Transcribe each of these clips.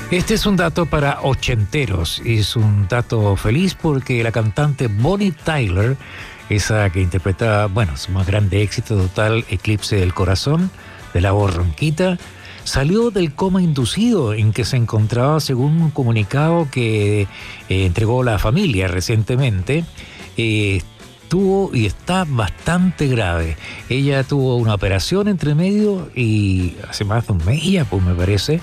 Este es un dato para ochenteros, es un dato feliz porque la cantante Bonnie Tyler, esa que interpretaba, bueno, su más grande éxito total, Eclipse del Corazón, de la voz ronquita, salió del coma inducido en que se encontraba según un comunicado que entregó la familia recientemente. Tuvo y está bastante grave. Ella tuvo una operación entre medio y hace más de un mes ya, pues me parece.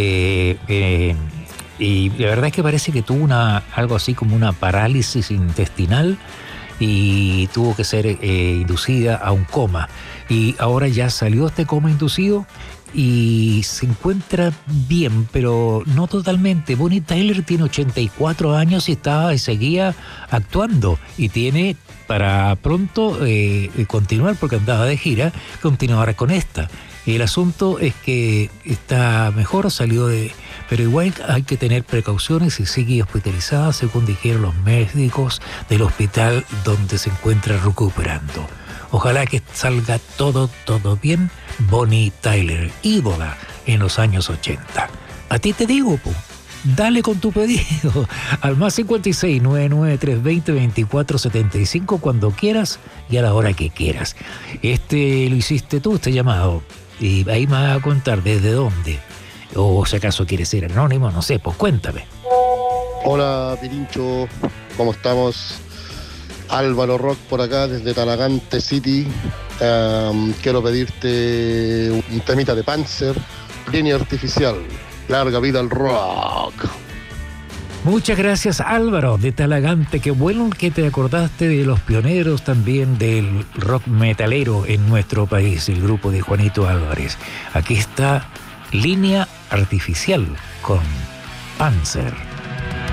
Y la verdad es que parece que tuvo algo así como una parálisis intestinal y tuvo que ser inducida a un coma. Y ahora ya salió este coma inducido y se encuentra bien, pero no totalmente. Bonnie Tyler tiene 84 años y seguía actuando y tiene para pronto continuar, porque andaba de gira, continuar con esta. El asunto es que está mejor, pero igual hay que tener precauciones y sigue hospitalizada, según dijeron los médicos del hospital donde se encuentra recuperando. Ojalá que salga todo bien. Bonnie Tyler, ídola en los años 80. A ti te digo, po, dale con tu pedido al más 56 99 320 2475 cuando quieras y a la hora que quieras. Lo hiciste tú, este llamado, y ahí me vas a contar desde dónde. O si acaso quieres ser anónimo, no sé, pues cuéntame. Hola Pirincho, ¿cómo estamos? Álvaro Rock por acá desde Talagante City. Quiero pedirte un temita de Panzer, línea artificial. Larga vida al rock. Muchas gracias, Álvaro de Talagante. Qué bueno que te acordaste de los pioneros también del rock metalero en nuestro país, el grupo de Juanito Álvarez. Aquí está Línea Artificial con Panzer.